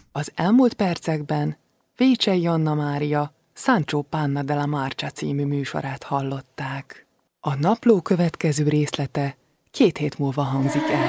Az elmúlt percekben Vécsey Anna Mária Sancho Panna della Marcia című műsorát hallották. A napló következő részlete 2 hét múlva hangzik el.